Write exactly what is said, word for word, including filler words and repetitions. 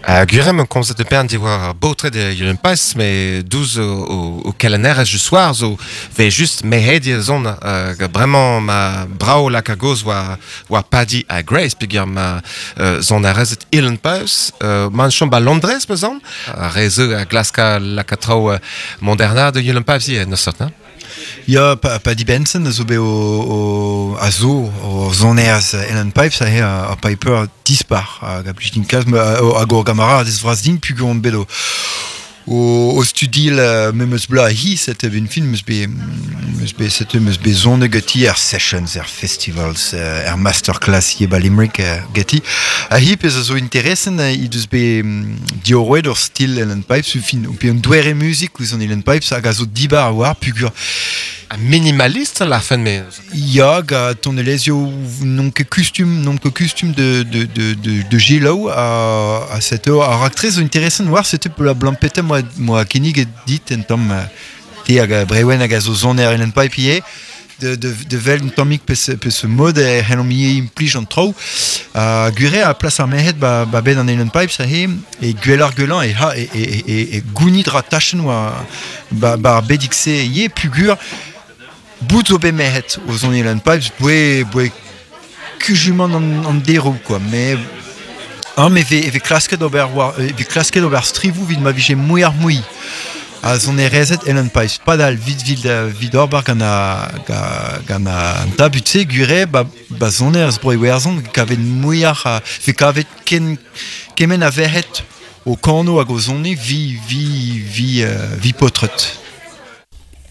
Uh, Gurem komzet de bern diwar botre de Julen Pas, mais douze au, au calendaire je soir, zo ve juste mehedia zon, uh, vraiment ma brao la kagos wa, wa padi a Grace, pigur ma uh, zon a rezet Julen Pas, uh, man chom ba Londres, me zon, a reze a glaska la katrao uh, moderna de Julen Pas, zi, ne sort, hein? Ja, pa, pa di bensen, zo be o, o a zo, o zoneaz Ellen Pipes, a he a, a Piper dispar, a gablij din kaz, a gor gamara a des vraz din pugur on bedo. O, o studil uh, me meus bla hi, sete ben film, meus be, meus be, sete meus be zone gati er sessions, er festivals, uh, er masterclass ye ba Limerick uh, gati. A hi pez a zo interessen, uh, i deus be um, diorwed ur stil Ellen Pipes, u fin, ou pe un douere music, ou zon Ellen Pipes, hag a zo dibar a war pugur. Un minimaliste la fin mais Ja, ga ton elezio non que costume, non que costume de de de de de Gilo à à cette heure à actrice intéressant voir c'était pour la blampette moi moi Kenny get dit en tom te aga brewen aga zo zoner en papier de de de vel un tomic pe ce pe ce mode hello mi implige en trop à gure à place à mehet ba ba ben en Ellen Pipe ça he et guelar gueulant et ha et et et gounidra tachen wa ba ba bedixe ye pugur bout au bemet aux on Ellen Pipes boué boué cujument en en déroule quoi mais ah mais ve ve klasket d'ober war ve klasket d'ober strivou vid ma vie mouillar mouille a zon e rezet Ellen Pipes padal vid vid vid orbar gana gana tabutse gure ba ba zon er zbroi werzon kavet mouillar ve kavet ken kemen a verret au corno a gozoni vi vi vi vi potret